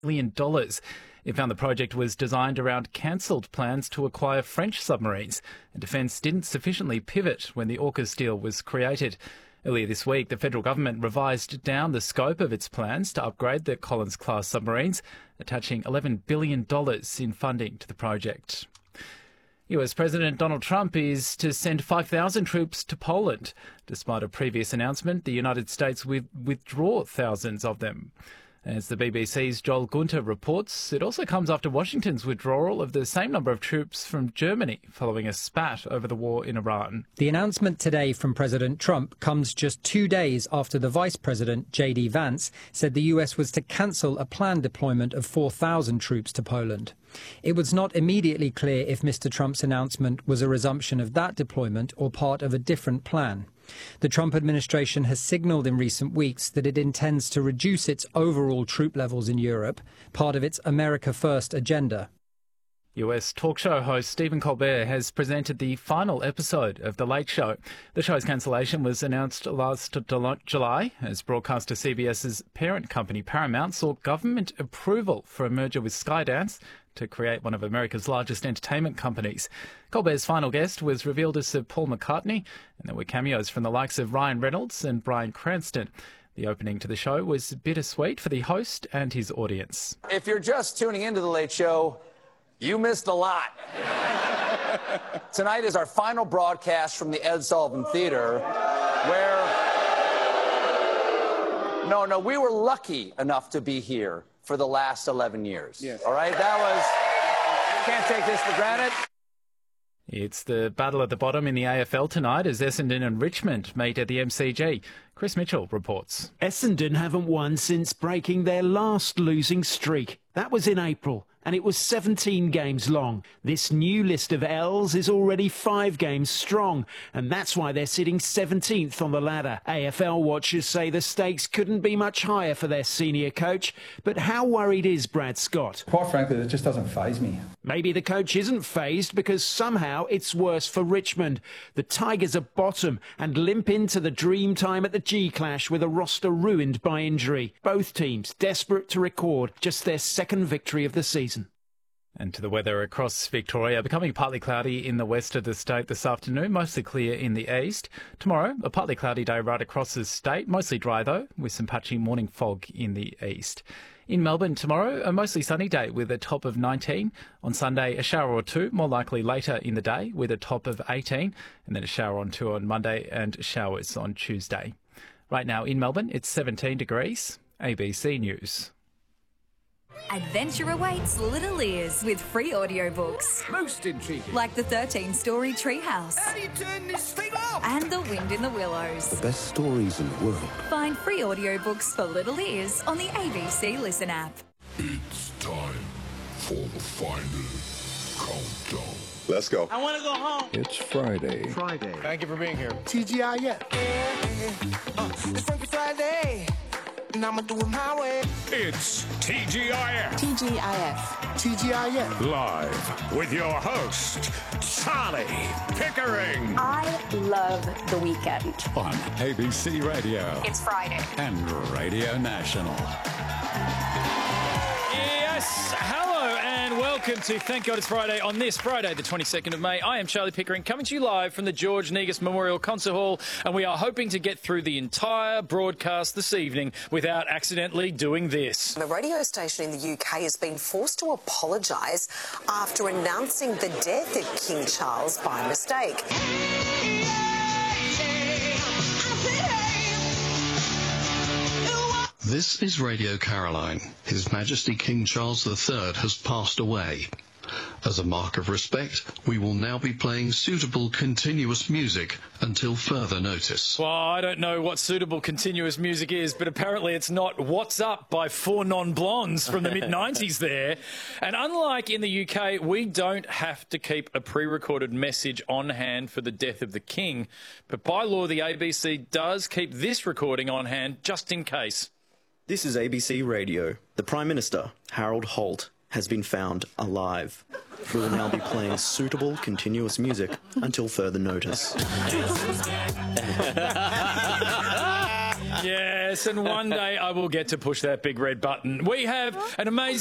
million. It found the project was designed around cancelled plans to acquire French submarines, and Defence didn't sufficiently pivot when the AUKUS deal was created. Earlier this week, the federal government revised down the scope of its plans to upgrade the Collins-class submarines, attaching $11 billion in funding to the project. US President Donald Trump is to send 5,000 troops to Poland. Despite a previous announcement, the United States will withdraw thousands of them. As the BBC's Joel Gunter reports, it also comes after Washington's withdrawal of the same number of troops from Germany following a spat over the war in Iran. The announcement today from President Trump comes just 2 days after the Vice President, J.D. Vance, said the US was to cancel a planned deployment of 4,000 troops to Poland. It was not immediately clear if Mr. Trump's announcement was a resumption of that deployment or part of a different plan. The Trump administration has signalled in recent weeks that it intends to reduce its overall troop levels in Europe, part of its America First agenda. US talk show host Stephen Colbert has presented the final episode of The Late Show. The show's cancellation was announced last July as broadcaster CBS's parent company Paramount sought government approval for a merger with Skydance to create one of America's largest entertainment companies. Colbert's final guest was revealed as Sir Paul McCartney, and there were cameos from the likes of Ryan Reynolds and Bryan Cranston. The opening to the show was bittersweet for the host and his audience. If you're just tuning into The Late Show, you missed a lot. Tonight is our final broadcast from the Ed Sullivan Theater, where... No, we were lucky enough to be here for the last 11 years. Yes. All right? That was... Can't take this for granted. It's the battle at the bottom in the AFL tonight as Essendon and Richmond meet at the MCG. Chris Mitchell reports. Essendon haven't won since breaking their last losing streak. That was in April, and it was 17 games long. This new list of L's is already 5 games strong, and that's why they're sitting 17th on the ladder. AFL watchers say the stakes couldn't be much higher for their senior coach, but how worried is Brad Scott? Quite frankly, it just doesn't faze me. Maybe the coach isn't fazed because somehow it's worse for Richmond. The Tigers are bottom and limp into the dream time at the G-Clash with a roster ruined by injury. Both teams desperate to record just their second victory of the season. And to the weather across Victoria, becoming partly cloudy in the west of the state this afternoon, mostly clear in the east. Tomorrow, a partly cloudy day right across the state, mostly dry though, with some patchy morning fog in the east. In Melbourne tomorrow, a mostly sunny day with a top of 19. On Sunday, a shower or two, more likely later in the day, with a top of 18. And then a shower or two on Monday and showers on Tuesday. Right now in Melbourne, it's 17 degrees. ABC News. Adventure awaits little ears with free audiobooks. Most intriguing. Like the 13-story Treehouse. How do you turn this thing off? And The Wind in the Willows. The best stories in the world. Find free audiobooks for little ears on the ABC Listen app. It's time for the final countdown. Let's go. I want to go home. It's Friday. Thank you for being here. TGIF. It's Funky Friday. And I'ma do it my way. It's TGIF. TGIF. TGIF. Live with your host, Charlie Pickering. I love The Weekend. On ABC Radio. It's Friday. And Radio National. Yes, hello and welcome to Thank God It's Friday on this Friday, the 22nd of May. I am Charlie Pickering, coming to you live from the George Negus Memorial Concert Hall, and we are hoping to get through the entire broadcast this evening without accidentally doing this. A radio station in the UK has been forced to apologise after announcing the death of King Charles by mistake. This is Radio Caroline. His Majesty King Charles III has passed away. As a mark of respect, we will now be playing suitable continuous music until further notice. Well, I don't know what suitable continuous music is, but apparently it's not What's Up by Four Non-Blondes from the mid-90s there. And unlike in the UK, we don't have to keep a pre-recorded message on hand for the death of the King. But by law, the ABC does keep this recording on hand just in case. This is ABC Radio. The Prime Minister, Harold Holt, has been found alive. We will now be playing suitable continuous music until further notice. Yeah, Yes, and one day I will get to push that big red button. We have an amazing